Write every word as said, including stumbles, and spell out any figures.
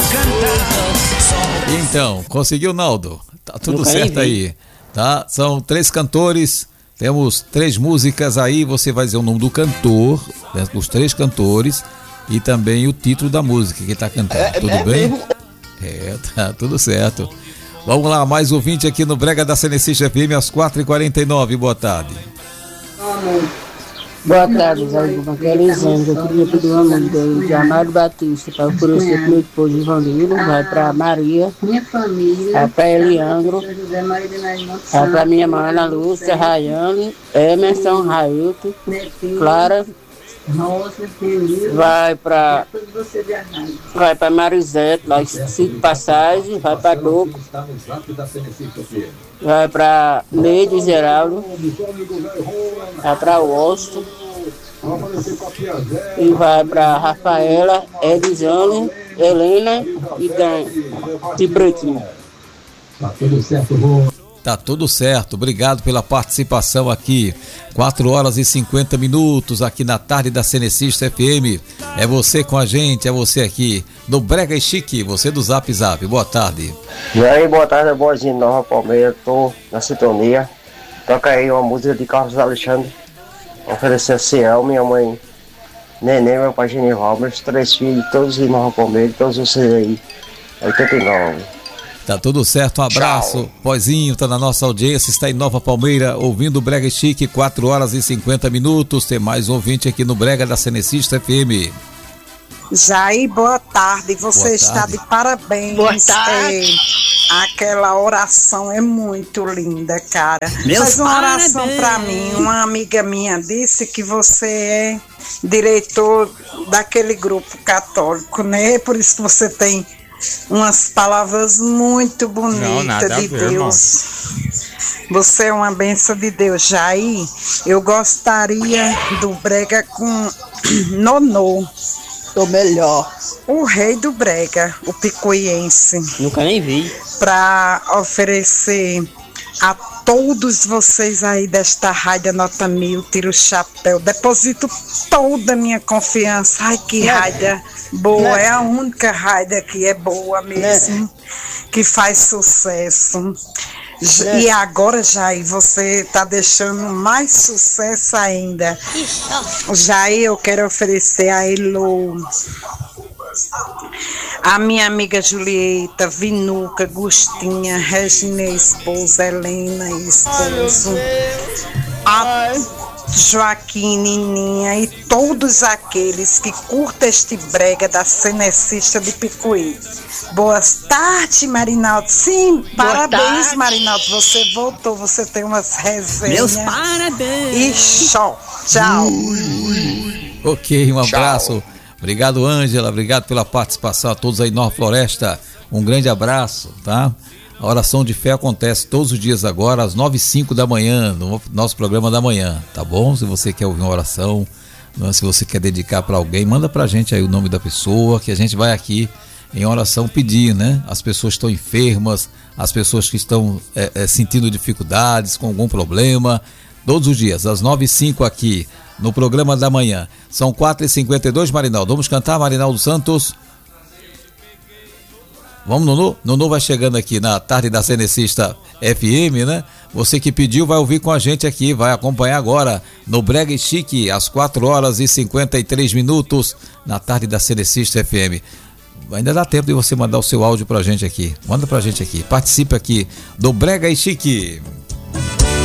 Então, conseguiu, Naldo? Tá tudo certo aí, tá? São três cantores, temos três músicas aí, você vai dizer o nome do cantor, né, os três cantores, e também o título da música que tá cantando, É, tudo é bem? mesmo? É, tá tudo certo. Vamos lá, mais ouvinte aqui no Brega da Cenecista F M às quatro e quarenta e nove, boa tarde. Boa tarde, Zé. Aqui é Elisângela. Eu queria pedir uma música de Amado Batista para oferecer para o meu esposo Ivanildo, vai para Maria, vai para Eliandro, vai para minha mãe Ana Lúcia, Rayane, Emerson, Railton, Clara, vai para vai para Marisete, lá cinco passagens, vai para Doco, vai para Neide Geraldo, vai para Washington e vai para Rafaela, Edjane, Helena e Dan de Pretinho. Tá tudo certo, obrigado pela participação aqui. quatro horas e cinquenta minutos aqui na tarde da Cenecista F M. É você com a gente, é você aqui no Brega e Chique, você do Zap Zap. Boa tarde. E aí, boa tarde, boazinha Nova Palmeiras, tô na sintonia. Toca aí uma música de Carlos Alexandre. Oferecer a Ciel, minha mãe Neném, meu pai Genival, meus três filhos, todos em Nova Palmeiras, todos vocês aí. oitenta e nove. Tá tudo certo, um abraço. Tchau. Poizinho tá na nossa audiência, está em Nova Palmeira, ouvindo o Brega e Chique, quatro horas e cinquenta minutos. Tem mais um ouvinte aqui no Brega da Cenecista F M. Jair, boa tarde. Você Boa está tarde. de parabéns. Boa tarde. É, aquela oração é muito linda, cara. Meus Faz uma oração parabéns. para mim. Uma amiga minha disse que você é diretor daquele grupo católico, né? Por isso que você tem umas palavras muito bonitas Não, nada a de ver, Deus. Você é uma bênção de Deus. Jair, eu gostaria do Brega com Nonô. Tô melhor. O rei do brega, o picuiense, Nunca nem vi. para oferecer a todos vocês aí desta rádio Nota Mil, tiro o chapéu, deposito toda a minha confiança. Ai, que Né? rádio boa, Né? é a única rádio que é boa mesmo, que faz sucesso. J- Né? E agora, Jair, você tá deixando mais sucesso ainda. Jair, eu quero oferecer a Elo, a minha amiga Julieta, Vinuca, Gustinha, Regina, esposa, Helena, esposo, a Joaquim, Nininha e todos aqueles que curtem este brega da Cenecista de Picuí. Boas tardes, Marinaldo. Sim, Boa parabéns, tarde. Marinaldo. Você voltou, você tem umas Meus resenhas. parabéns. E show. Tchau. Ok, um abraço. Obrigado, Ângela. Obrigado pela participação a todos aí em Nova Floresta. Um grande abraço, tá? A oração de fé acontece todos os dias agora, às nove e cinco da manhã, no nosso programa da manhã, tá bom? Se você quer ouvir uma oração, se você quer dedicar para alguém, manda pra gente aí o nome da pessoa, que a gente vai aqui em oração pedir, né? As pessoas que estão enfermas, as pessoas que estão é, é, sentindo dificuldades, com algum problema, todos os dias, às nove e cinco aqui, no programa da manhã. São quatro e cinquenta e dois, Marinaldo. Vamos cantar, Marinaldo Santos? Vamos, Nunu? Nunu vai chegando aqui na tarde da Cenecista F M, né? Você que pediu vai ouvir com a gente aqui, vai acompanhar agora no Brega e Chique, às quatro horas e cinquenta e três minutos, na tarde da Cenecista F M. Ainda dá tempo de você mandar o seu áudio pra gente aqui. Manda pra gente aqui. Participe aqui do Brega e Chique.